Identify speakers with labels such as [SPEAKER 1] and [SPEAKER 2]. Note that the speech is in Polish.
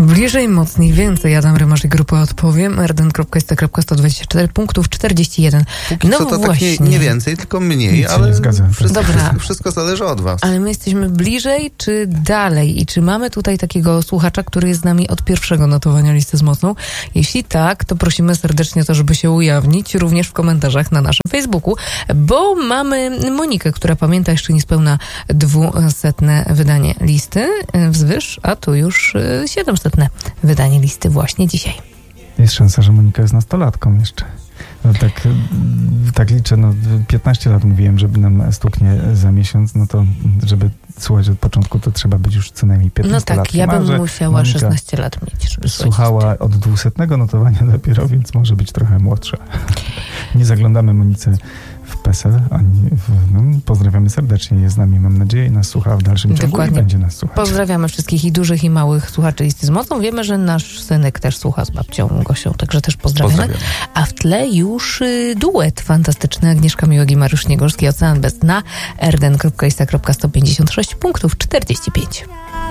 [SPEAKER 1] Bliżej, mocniej, więcej. Adam Rymarz i grupa Odpowiem. rden.st.124 punktów 41.
[SPEAKER 2] Póki
[SPEAKER 1] no
[SPEAKER 2] co to
[SPEAKER 1] właśnie.
[SPEAKER 2] tak nie więcej, tylko mniej,
[SPEAKER 3] Nic się
[SPEAKER 2] ale
[SPEAKER 3] nie zgadza.
[SPEAKER 2] wszystko zależy od was.
[SPEAKER 1] Ale my jesteśmy bliżej czy dalej? I czy mamy tutaj takiego słuchacza, który jest z nami od pierwszego notowania listy z mocną? Jeśli tak, to prosimy serdecznie to, żeby się ujawnić również w komentarzach na naszym Facebooku, bo mamy Monikę, która pamięta jeszcze niespełna 200 wydanie listy wzwyż, a tu już 700 wydanie listy właśnie dzisiaj.
[SPEAKER 3] Jest szansa, że Monika jest nastolatką jeszcze. No tak liczę, 15 lat mówiłem, żeby nam stuknie za miesiąc, no to żeby słuchać od początku, to trzeba być już co najmniej 15 lat.
[SPEAKER 1] No tak, ja bym musiała
[SPEAKER 3] Monika
[SPEAKER 1] 16 lat mieć, żeby
[SPEAKER 3] słuchała od 200 notowania dopiero, więc może być trochę młodsza. Nie zaglądamy Monice w PESEL. Pozdrawiamy serdecznie, jest z nami, mam nadzieję, i nas słucha w dalszym ciągu.
[SPEAKER 1] Dokładnie.
[SPEAKER 3] I będzie nas słuchać.
[SPEAKER 1] Pozdrawiamy wszystkich i dużych, i małych słuchaczy listy z mocą. Wiemy, że nasz synek też słucha z babcią Gosią, także też pozdrawiamy. A w tle już duet fantastyczny Agnieszka Miłek i Mariusz Śniegorski, Ocean Bez Dna, rden.ista.156 punktów 45.